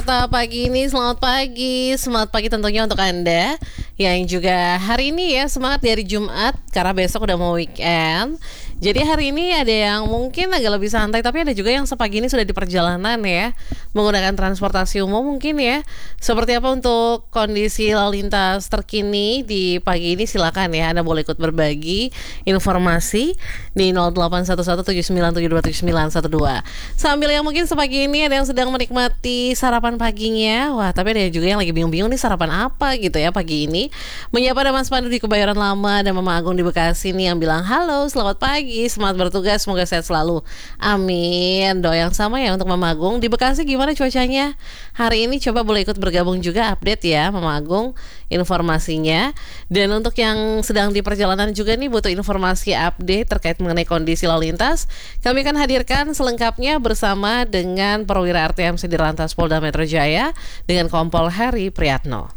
Pagi ini, selamat pagi tentunya untuk Anda yang juga hari ini ya semangat dari Jumat karena besok udah mau weekend. Jadi hari ini ada yang mungkin agak lebih santai, tapi ada juga yang sepagi ini sudah di perjalanan ya, menggunakan transportasi umum mungkin ya. Seperti apa untuk kondisi lalu lintas terkini di pagi ini, silakan ya Anda boleh ikut berbagi informasi di 081179727912. Sambil yang mungkin sepagi ini ada yang sedang menikmati sarapan paginya. Wah, tapi ada juga yang lagi bingung-bingung nih sarapan apa gitu ya pagi ini. Menyapa ada Mas Pandu di Kebayoran Lama dan Mama Agung di Bekasi nih yang bilang halo, selamat pagi, semangat bertugas, semoga sehat selalu. Amin. Doa yang sama ya untuk Mama Agung. Di Bekasi gimana cuacanya? Hari ini coba boleh ikut bergabung juga, update ya Mama Agung informasinya. Dan untuk yang sedang di perjalanan juga nih butuh informasi update terkait mengenai kondisi lalu lintas, kami akan hadirkan selengkapnya bersama dengan Perwira RTMC Dirlantas Polda Metro Jaya dengan Kompol Heri Priyatno.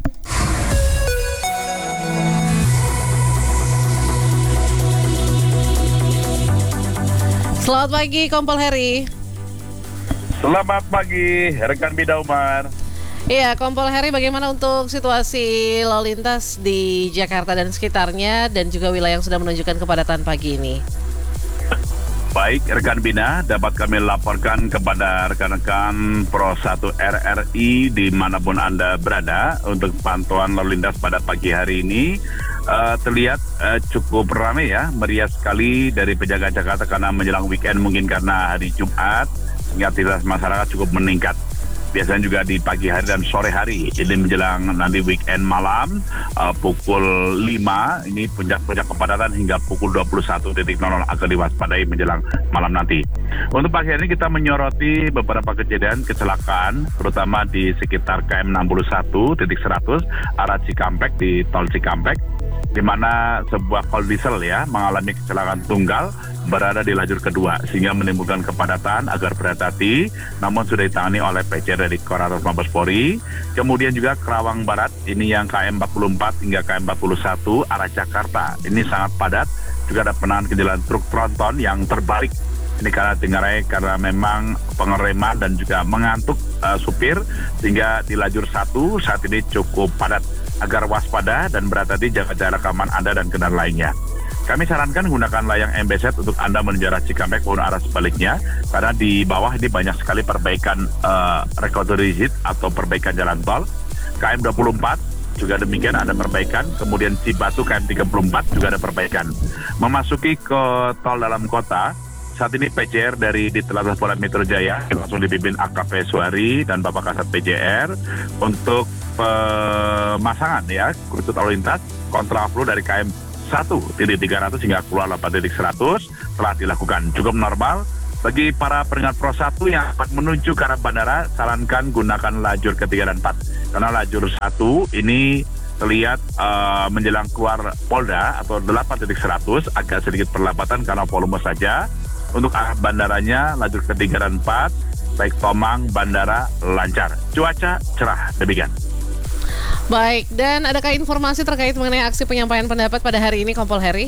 Selamat pagi Kompol Heri. Selamat pagi rekan Bida Umar. Iya, Kompol Heri, bagaimana untuk situasi lalu lintas di Jakarta dan sekitarnya dan juga wilayah yang sudah menunjukkan kepadatan pagi ini? Baik, rekan Bina, dapat kami laporkan kepada rekan-rekan Pro 1 RRI dimanapun Anda berada untuk pantauan lalu lintas pada pagi hari ini. Terlihat cukup ramai ya, meriah sekali dari penjaga Jakarta karena menjelang weekend mungkin karena hari Jumat, sehingga aktivitas masyarakat cukup meningkat. Biasanya juga di pagi hari dan sore hari, jadi menjelang nanti weekend malam pukul 5 ini puncak-puncak kepadatan hingga pukul 21.00 akan diwaspadai menjelang malam nanti. Untuk pagi hari ini kita menyoroti beberapa kejadian kecelakaan terutama di sekitar KM 61.100 arah Cikampek di tol Cikampek, di mana sebuah kol diesel ya mengalami kecelakaan tunggal berada di lajur kedua sehingga menimbulkan kepadatan agar berhati-hati, namun sudah ditangani oleh PC dari Korlantas Mabes Polri. Kemudian juga Kerawang Barat ini yang KM 44 hingga KM 41 arah Jakarta ini sangat padat, juga ada penanganan kecelakaan truk tronton yang terbalik. Ini karena memang pengereman dan juga mengantuk supir sehingga di lajur 1 saat ini cukup padat. Agar waspada dan berhati-hati, jaga jarak aman Anda dan kendaraan lainnya. Kami sarankan gunakan layang MBZ untuk Anda menuju arah Cikampek maupun arah sebaliknya, karena di bawah ini banyak sekali perbaikan rekonstruksi atau perbaikan jalan tol. KM 24 juga demikian ada perbaikan, kemudian Cibatu KM 34 juga ada perbaikan. Memasuki ke tol dalam kota, saat ini PJR dari Dirlantas Polda Metro Jaya langsung dipimpin AKP Suari dan Bapak Kasat PJR untuk pemasangan ya kursus lalu lintas kontraflow dari KM 1.300 hingga keluar 8.100 telah dilakukan. Cukup normal. Bagi para pendengar Pro 1 yang akan menuju ke arah bandara, sarankan gunakan lajur ketiga dan 4 karena lajur 1 ini terlihat menjelang keluar Polda atau 8.100 agak sedikit perlambatan karena volume saja. Untuk arah bandaranya lajur ketiga dan 4 baik Tomang bandara lancar, cuaca cerah, demikian. Baik, dan adakah informasi terkait mengenai aksi penyampaian pendapat pada hari ini, Kompol Heri?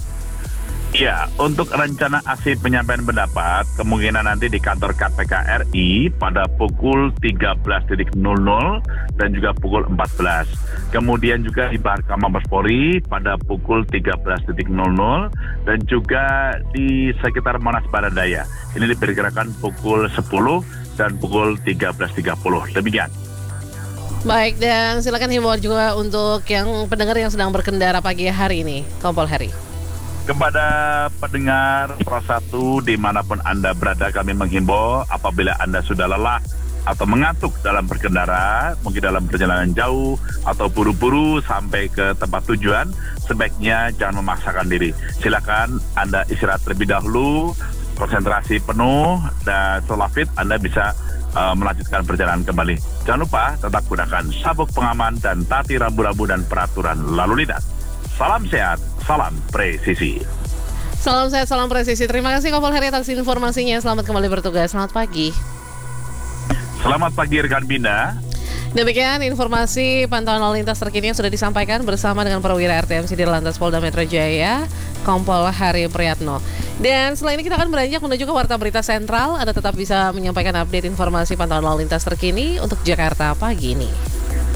Ya, untuk rencana aksi penyampaian pendapat kemungkinan nanti di kantor KPK RI pada pukul 13.00 dan juga pukul 14. Kemudian juga di Markas Mabes Polri pada pukul 13.00 dan juga di sekitar Monas Baradaya. Ini diperkirakan pukul 10 dan pukul 13.30. Demikian. Baik, dan silakan himbauan juga untuk yang pendengar yang sedang berkendara pagi hari ini, Kompol Heri. Kepada pendengar Pro 1 dimanapun Anda berada, kami menghimbau apabila Anda sudah lelah atau mengantuk dalam berkendara, mungkin dalam perjalanan jauh atau buru-buru sampai ke tempat tujuan, sebaiknya jangan memaksakan diri. Silakan Anda istirahat terlebih dahulu, konsentrasi penuh, dan setelah fit Anda bisa melanjutkan perjalanan kembali. Jangan lupa tetap gunakan sabuk pengaman dan taati rambu-rambu dan peraturan lalu lintas. Salam sehat, salam presisi. Salam sehat, salam presisi. Terima kasih Kompol Heri atas informasinya. Selamat kembali bertugas. Selamat pagi. Selamat pagi rekan Bina. Demikian informasi pantauan lalu lintas terkini yang sudah disampaikan bersama dengan Perwira RTMC Dirlantas Polda Metro Jaya Kompol Hari Priyatno. Dan setelah ini kita akan beranjak menuju ke Warta Berita Sentral. Anda tetap bisa menyampaikan update informasi pantauan lalu lintas terkini untuk Jakarta pagi ini.